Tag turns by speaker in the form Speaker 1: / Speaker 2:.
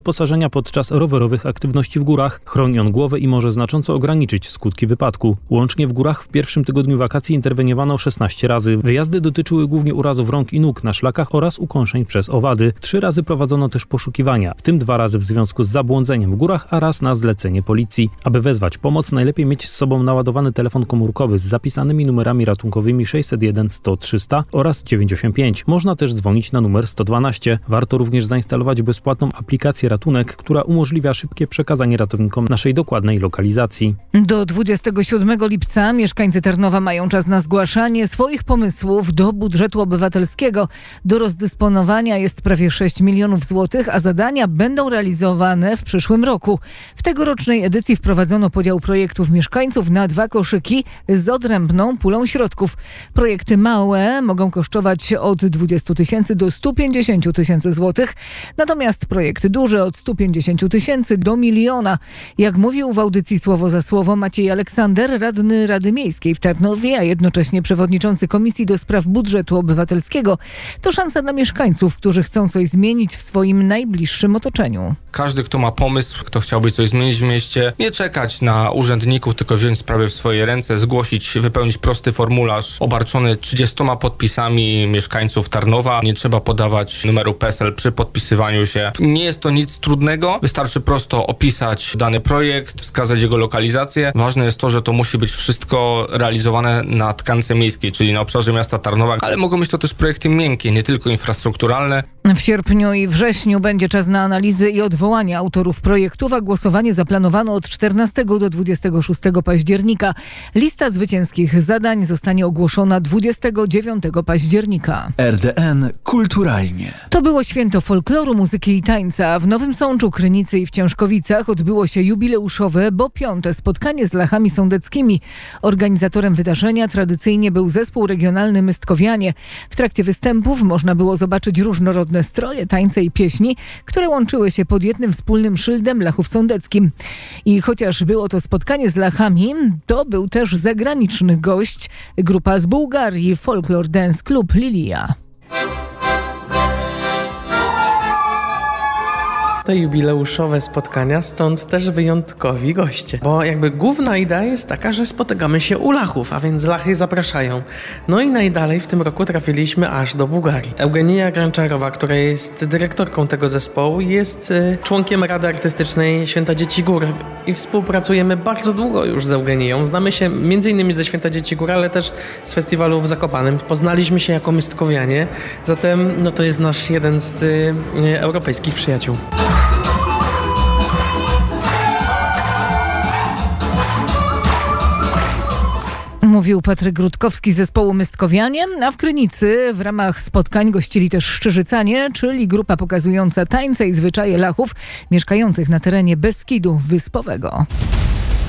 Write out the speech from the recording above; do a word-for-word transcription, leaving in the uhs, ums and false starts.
Speaker 1: Posażenia podczas rowerowych aktywności w górach. Chroni on głowę i może znacząco ograniczyć skutki wypadku. Łącznie w górach w pierwszym tygodniu wakacji interweniowano szesnaście razy. Wyjazdy dotyczyły głównie urazów rąk i nóg na szlakach oraz ukąszeń przez owady. Trzy razy prowadzono też poszukiwania, w tym dwa razy w związku z zabłądzeniem w górach, a raz na zlecenie policji. Aby wezwać pomoc, najlepiej mieć z sobą naładowany telefon komórkowy z zapisanymi numerami ratunkowymi sześćset jeden sto trzysta oraz dziewięćset osiemdziesiąt pięć. Można też dzwonić na numer sto dwanaście. Warto również zainstalować bezpłatną aplikację Ratunek, która umożliwia szybkie przekazanie ratownikom naszej dokładnej lokalizacji.
Speaker 2: Do dwudziestego siódmego lipca mieszkańcy Tarnowa mają czas na zgłaszanie swoich pomysłów do budżetu obywatelskiego. Do rozdysponowania jest prawie sześć milionów złotych, a zadania będą realizowane w przyszłym roku. W tegorocznej edycji wprowadzono podział projektów mieszkańców na dwa koszyki z odrębną pulą środków. Projekty małe mogą kosztować od dwudziestu tysięcy do stu pięćdziesięciu tysięcy złotych, natomiast projekty duże od stu pięćdziesięciu tysięcy do miliona. Jak mówił w audycji Słowo za Słowo Maciej Aleksander, radny Rady Miejskiej w Tarnowie, a jednocześnie przewodniczący Komisji do Spraw Budżetu Obywatelskiego, to szansa dla mieszkańców, którzy chcą coś zmienić w swoim najbliższym otoczeniu.
Speaker 3: Każdy, kto ma pomysł, kto chciałby coś zmienić w mieście, nie czekać na urzędników, tylko wziąć sprawę w swoje ręce, zgłosić, wypełnić prosty formularz obarczony trzydziestoma podpisami mieszkańców Tarnowa. Nie trzeba podawać numeru P E S E L przy podpisywaniu się. Nie jest to nic trudnego, wystarczy prosto opisać dany projekt, wskazać jego lokalizację. Ważne jest to, że to musi być wszystko realizowane na tkance miejskiej, czyli na obszarze miasta Tarnowa, ale mogą być to też projekty miękkie, nie tylko infrastrukturalne.
Speaker 2: W sierpniu i wrześniu będzie czas na analizy i odwołanie autorów projektów, a głosowanie zaplanowano od czternastego do dwudziestego szóstego października. Lista zwycięskich zadań zostanie ogłoszona dwudziestego dziewiątego października.
Speaker 4: R D N Kulturalnie.
Speaker 2: To było święto folkloru, muzyki i tańca. W Nowym Sączu, Krynicy i w Ciężkowicach odbyło się jubileuszowe, bo piąte spotkanie z Lachami Sądeckimi. Organizatorem wydarzenia tradycyjnie był zespół regionalny Mystkowianie. W trakcie występów można było zobaczyć różnorodne stroje, tańce i pieśni, które łączyły się pod jednym wspólnym szyldem Lachów Sądeckim. I chociaż było to spotkanie z Lachami, to był też zagraniczny gość. Grupa z Bułgarii, Folklore Dance Club Lilia.
Speaker 5: To jubileuszowe spotkania, stąd też wyjątkowi goście. Bo jakby główna idea jest taka, że spotykamy się u Lachów, a więc Lachy zapraszają. No i najdalej w tym roku trafiliśmy aż do Bułgarii. Eugenia Granczarowa, która jest dyrektorką tego zespołu, jest y, członkiem Rady Artystycznej Święta Dzieci Gór i współpracujemy bardzo długo już z Eugenią. Znamy się między innymi ze Święta Dzieci Gór, ale też z festiwalu w Zakopanem. Poznaliśmy się jako Mystkowianie, zatem no to jest nasz jeden z y, y, europejskich przyjaciół.
Speaker 2: Mówił Patryk Grudkowski z zespołu Mystkowianie, a w Krynicy w ramach spotkań gościli też Szczyżycanie, czyli grupa pokazująca tańce i zwyczaje Lachów mieszkających na terenie Beskidu Wyspowego.